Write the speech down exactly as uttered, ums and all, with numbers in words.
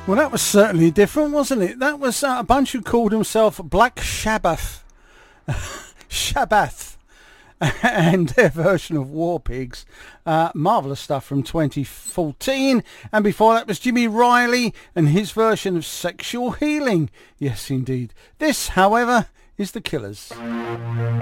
Well, that was certainly different, wasn't it? That was uh, a bunch who called themselves Black Sabbath. Sabbath. And their version of War Pigs. Uh, marvellous stuff from twenty fourteen. And before that was Jimmy Riley and his version of Sexual Healing. Yes, indeed. This, however, is The Killers.